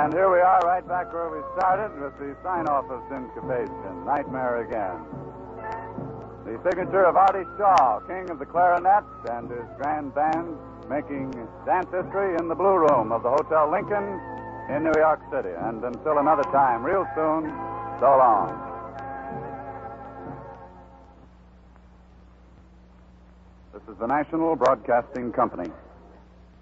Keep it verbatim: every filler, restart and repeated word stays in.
And here we are right back where we started with the sign-off of Syncopation, Nightmare Again. The signature of Artie Shaw, king of the clarinets, and his grand band making dance history in the Blue Room of the Hotel Lincoln in New York City. And until another time, real soon, so long. This is the National Broadcasting Company.